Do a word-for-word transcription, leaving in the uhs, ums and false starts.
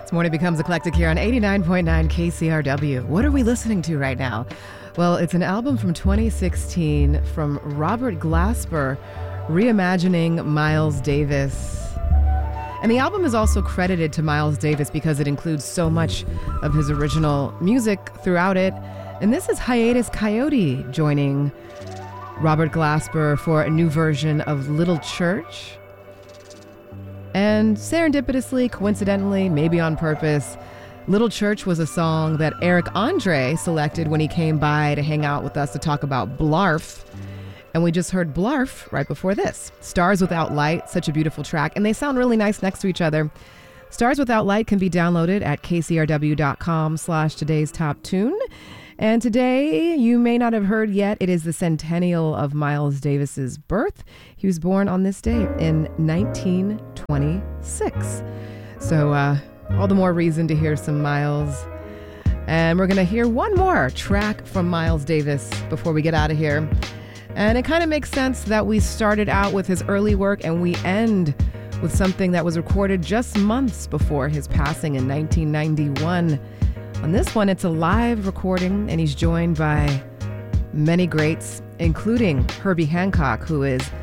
This morning becomes eclectic here on eighty-nine point nine K C R W. What are we listening to right now? Well, it's an album from twenty sixteen from Robert Glasper, reimagining Miles Davis. And the album is also credited to Miles Davis because it includes so much of his original music throughout it. And this is Hiatus Kaiyote joining Robert Glasper for a new version of Little Church. And serendipitously, coincidentally, maybe on purpose, Little Church was a song that Eric Andre selected when he came by to hang out with us to talk about Blarf. And we just heard Blarf right before this. Stars Without Light, such a beautiful track. And they sound really nice next to each other. Stars Without Light can be downloaded at kcrw.com slash today's top tune. And today, you may not have heard yet, it is the centennial of Miles Davis's birth. He was born on this day in nineteen twenty-six. So uh, all the more reason to hear some Miles. And we're going to hear one more track from Miles Davis before we get out of here. And it kind of makes sense that we started out with his early work and we end with something that was recorded just months before his passing in nineteen ninety-one. On this one, it's a live recording, and he's joined by many greats, including Herbie Hancock, who is